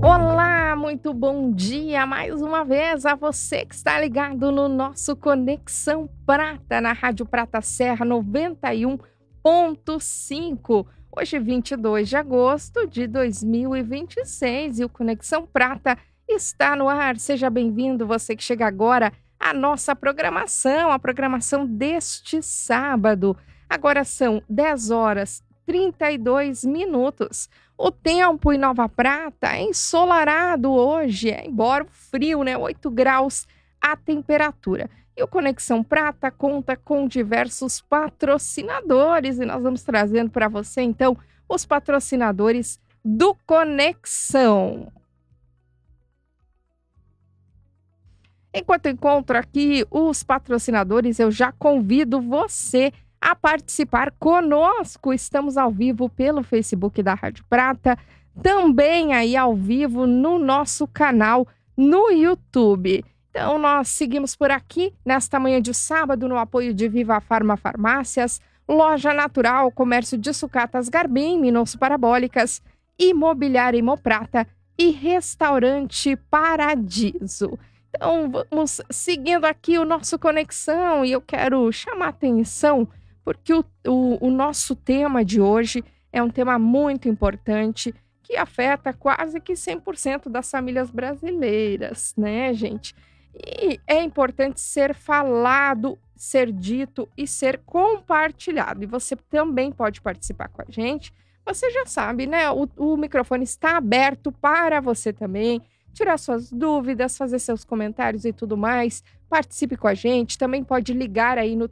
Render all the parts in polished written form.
Olá, muito bom dia mais uma vez a você que está ligado no nosso Conexão Prata, na Rádio Prata Serra 91,5. Hoje, 22 de agosto de 2026 e o Conexão Prata está no ar. Seja bem-vindo, você que chega agora à nossa programação, a programação deste sábado. Agora são 10 horas 32 minutos. O tempo em Nova Prata é ensolarado hoje, embora frio, né? 8 graus a temperatura. E o Conexão Prata conta com diversos patrocinadores e nós vamos trazendo para você, então, os patrocinadores do Conexão. Enquanto eu encontro aqui os patrocinadores, eu já convido você a participar conosco. Estamos ao vivo pelo Facebook da Rádio Prata, também aí ao vivo no nosso canal no YouTube. Então, nós seguimos por aqui nesta manhã de sábado no apoio de Viva Farma Farmácias, Loja Natural, Comércio de Sucatas Garbim, Minosso Parabólicas, Imobiliária Imoprata e Restaurante Paradiso. Então, vamos seguindo aqui o nosso Conexão e eu quero chamar a atenção porque o nosso tema de hoje é um tema muito importante que afeta quase que 100% das famílias brasileiras, né, gente? E é importante ser falado, ser dito e ser compartilhado. E você também pode participar com a gente. Você já sabe, né? O microfone está aberto para você também tirar suas dúvidas, fazer seus comentários e tudo mais. Participe com a gente, também pode ligar aí no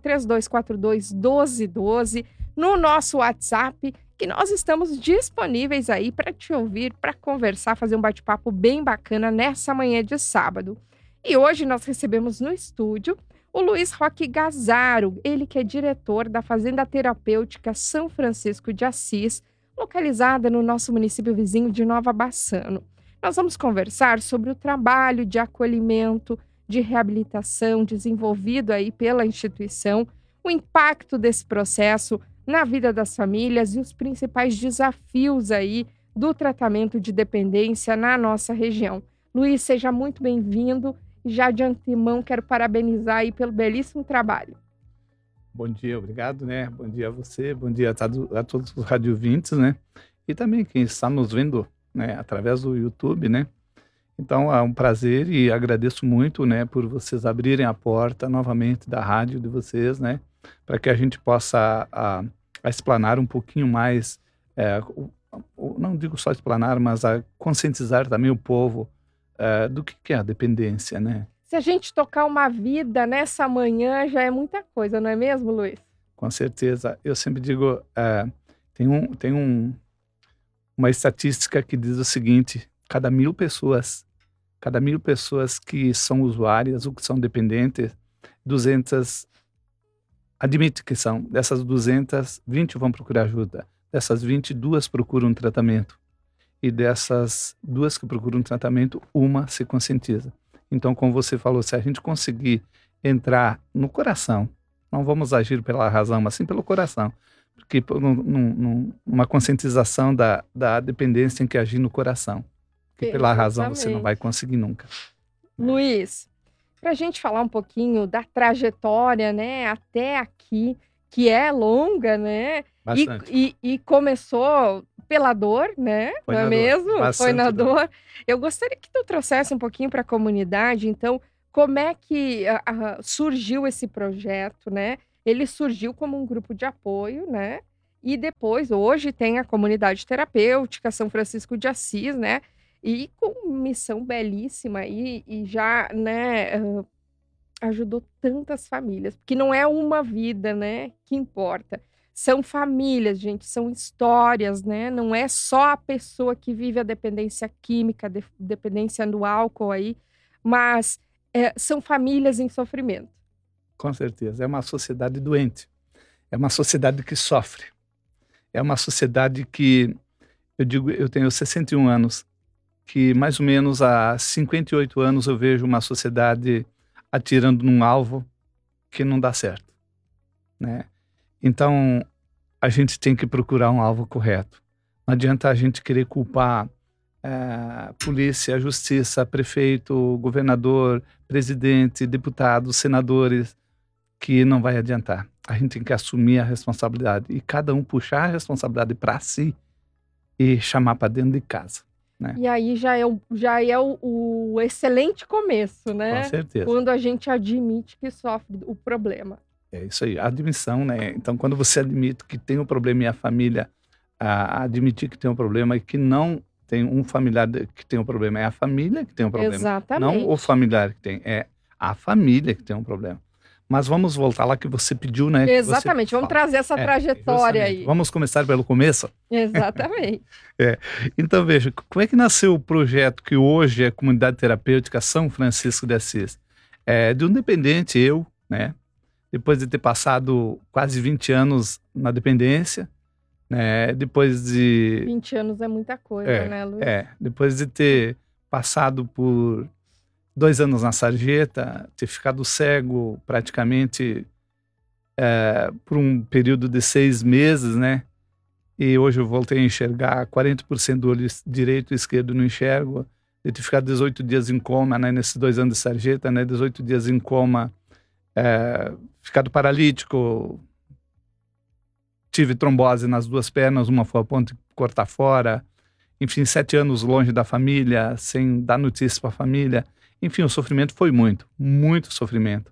3242-1212, no nosso WhatsApp, que nós estamos disponíveis aí para te ouvir, para conversar, fazer um bate-papo bem bacana nessa manhã de sábado. E hoje nós recebemos no estúdio o Luiz Roque Gazzaro, ele que é diretor da Fazenda Terapêutica São Francisco de Assis, localizada no nosso município vizinho de Nova Bassano. Nós vamos conversar sobre o trabalho de acolhimento, de reabilitação desenvolvido aí pela instituição, o impacto desse processo na vida das famílias e os principais desafios aí do tratamento de dependência na nossa região. Luiz, seja muito bem-vindo e já de antemão quero parabenizar aí pelo belíssimo trabalho. Bom dia, obrigado, né? Bom dia a você, bom dia a todos os radiovintes, né? E também quem está nos vendo, né, através do YouTube, né? Então é um prazer e agradeço muito, né, por vocês abrirem a porta novamente da rádio de vocês, né, para que a gente possa explanar um pouquinho mais, não digo só explanar, mas a conscientizar também o povo do que é a dependência, né? Se a gente tocar uma vida nessa manhã já é muita coisa, não é mesmo, Luiz? Com certeza. Eu sempre digo, tem uma estatística que diz o seguinte: cada 1.000 pessoas que são usuárias ou que são dependentes, 200 admitem que são. Dessas 200, 20 vão procurar ajuda. Dessas 20, 2 procuram tratamento. E dessas 2 que procuram tratamento, 1 se conscientiza. Então, como você falou, se a gente conseguir entrar no coração, não vamos agir pela razão, mas sim pelo coração. Porque numa conscientização da dependência tem que agir no coração. Porque pela razão você não vai conseguir nunca. Luiz, para a gente falar um pouquinho da trajetória, né, até aqui, que é longa, né? Bastante. E começou pela dor, né? Foi não é na mesmo? Dor. Foi na Dor. dor. Eu gostaria que tu trouxesse um pouquinho para a comunidade, então, como é que surgiu esse projeto, né? Ele surgiu como um grupo de apoio, né? E depois, hoje, tem a comunidade terapêutica São Francisco de Assis, né? E com missão belíssima e já, né, ajudou tantas famílias. Porque não é uma vida, né, que importa. São famílias, gente, são histórias, né? Não é só a pessoa que vive a dependência química, dependência do álcool aí, mas são famílias em sofrimento. Com certeza. É uma sociedade doente. É uma sociedade que sofre. É uma sociedade que, eu digo, eu tenho 61 anos, que mais ou menos há 58 anos eu vejo uma sociedade atirando num alvo que não dá certo, né? Então, a gente tem que procurar um alvo correto. Não adianta a gente querer culpar polícia, justiça, prefeito, governador, presidente, deputados, senadores, que não vai adiantar. A gente tem que assumir a responsabilidade e cada um puxar a responsabilidade para si e chamar para dentro de casa. Né? E aí já é o excelente começo, né? Com certeza. Quando a gente admite que sofre o problema. É isso aí, a admissão, né? Então, quando você admite que tem um problema e a família admitir que tem um problema e que não tem um familiar que tem um problema, é a família que tem um problema. Exatamente. Não o familiar que tem, é a família que tem um problema. Mas vamos voltar lá que você pediu, né? Exatamente, vamos trazer essa trajetória aí. Vamos começar pelo começo? Exatamente. Então, veja, como é que nasceu o projeto que hoje é a Comunidade Terapêutica São Francisco de Assis? De um dependente, eu, né? Depois de ter passado quase 20 anos na dependência, né? Depois de... 20 anos é muita coisa, né, Luiz? Depois de ter passado por 2 anos na sarjeta, ter ficado cego praticamente por um período de 6 meses, né? E hoje eu voltei a enxergar 40% do olho direito e esquerdo não enxergo. De ter ficado 18 dias em coma, né? Nesses 2 anos de sarjeta, né? 18 dias em coma, ficado paralítico, tive trombose nas 2 pernas, uma foi a ponto de cortar fora. Enfim, 7 anos longe da família, sem dar notícia para a família. Enfim, o sofrimento foi muito sofrimento.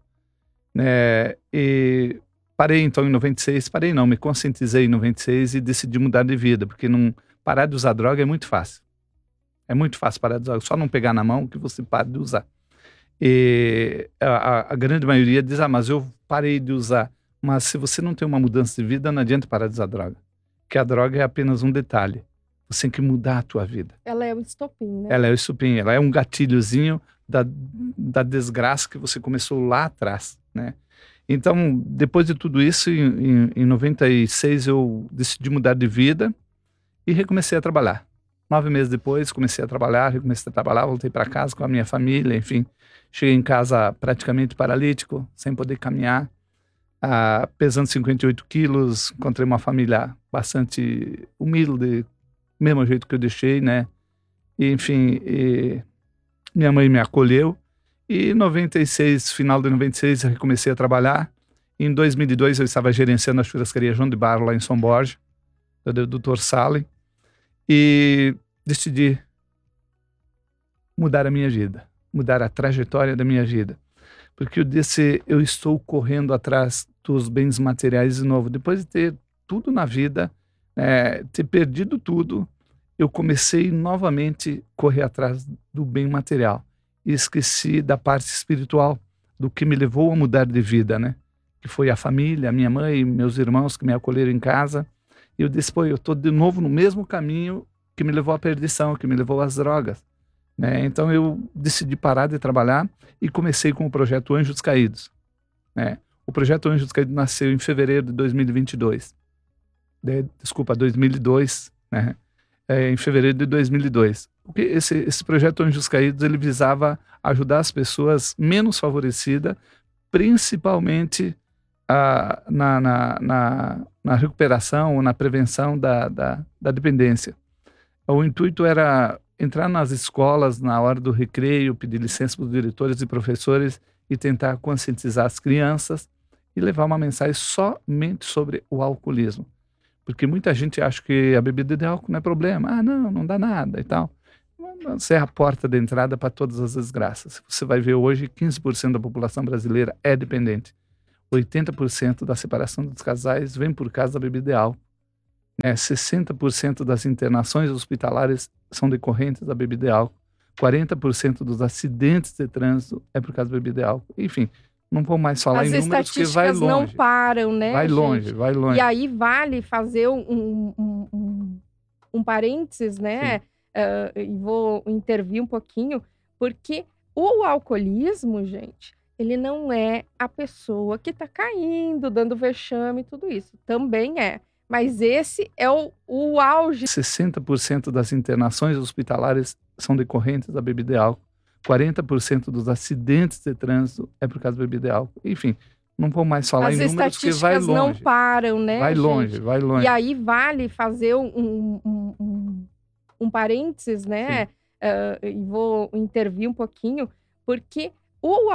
E parei então em 96, me conscientizei em 96 e decidi mudar de vida, porque parar de usar droga é muito fácil. É muito fácil parar de usar, só não pegar na mão que você para de usar. E a grande maioria diz, mas eu parei de usar. Mas se você não tem uma mudança de vida, não adianta parar de usar droga. Porque a droga é apenas um detalhe. Você tem que mudar a tua vida. Ela é o estopim, né? Ela é o estopim, ela é um gatilhozinho da desgraça que você começou lá atrás, né? Então, depois de tudo isso, em 96 eu decidi mudar de vida e recomecei a trabalhar. 9 meses depois, recomecei a trabalhar, voltei para casa com a minha família, enfim. Cheguei em casa praticamente paralítico, sem poder caminhar, pesando 58 quilos, encontrei uma família bastante humilde, do mesmo jeito que eu deixei, né? E, enfim, minha mãe me acolheu. E em 96, final de 96, eu recomecei a trabalhar. Em 2002, eu estava gerenciando a churrascaria João de Barro, lá em São Borja, do Dr. Salem. E decidi mudar a minha vida, mudar a trajetória da minha vida. Porque eu estou correndo atrás dos bens materiais de novo. Depois de ter tudo na vida, ter perdido tudo, eu comecei novamente a correr atrás do bem material. E esqueci da parte espiritual, do que me levou a mudar de vida, né? Que foi a família, a minha mãe e meus irmãos que me acolheram em casa. E eu disse, eu estou de novo no mesmo caminho que me levou à perdição, que me levou às drogas. Né? Então eu decidi parar de trabalhar e comecei com o projeto Anjos Caídos. Né? O projeto Anjos Caídos nasceu em fevereiro de 2022. 2002, né? Em fevereiro de 2002. Porque esse projeto Anjos Caídos, ele visava ajudar as pessoas menos favorecidas, principalmente na recuperação ou na prevenção da dependência. O intuito era entrar nas escolas na hora do recreio, pedir licença para os diretores e professores e tentar conscientizar as crianças e levar uma mensagem somente sobre o alcoolismo. Porque muita gente acha que a bebida de álcool não é problema. Não dá nada e tal. Você é a porta de entrada para todas as desgraças. Você vai ver hoje 15% da população brasileira é dependente. 80% da separação dos casais vem por causa da bebida de álcool. 60% das internações hospitalares são decorrentes da bebida de álcool. 40% dos acidentes de trânsito é por causa da bebida de álcool. Enfim, não vou mais falar em números porque vai longe. As estatísticas não param, né, vai longe, gente? vai longe. E aí vale fazer um parênteses, né? E vou intervir um pouquinho, porque o alcoolismo, gente, ele não é a pessoa que tá caindo, dando vexame e tudo isso. Também é. Mas esse é o auge. 60% das internações hospitalares são decorrentes da bebida de álcool. 40% dos acidentes de trânsito é por causa da bebida de álcool. Enfim, não vou mais falar em números porque vai longe. As estatísticas não param, né, vai longe, gente? vai longe. E aí vale fazer um um parênteses, né? E vou intervir um pouquinho, porque o